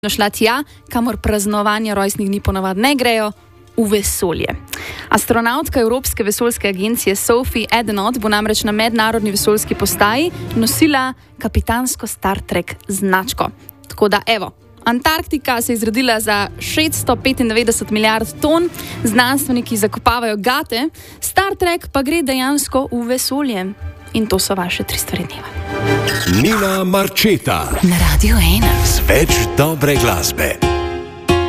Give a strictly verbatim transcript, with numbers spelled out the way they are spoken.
šla tja, kamor praznovanja rojstnih dni ponavadi ne grejo, v vesolje. Astronautka Evropske vesoljske agencije Sophie Edenot bo namreč na mednarodni vesoljski postaji nosila kapitansko Star Trek značko. Tako da, evo, Antarktika se je izrodila za šeststo petindevetdeset milijard ton, znanstveniki zakopavajo gate, Star Trek pa gre dejansko v vesolje. In to so vaše tri stvari dneva. Nina Marčeta na Radio ena. Z več dobre glasbe.